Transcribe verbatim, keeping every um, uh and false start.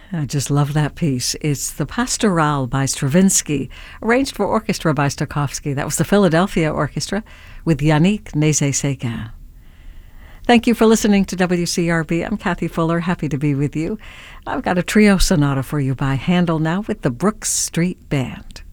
I just love that piece. It's the Pastorale by Stravinsky, arranged for orchestra by Stokowski. That was the Philadelphia Orchestra with Yannick Nézet-Séguin. Thank you for listening to W C R B. I'm Kathy Fuller, happy to be with you. I've got a trio sonata for you by Handel now with the Brook Street Band.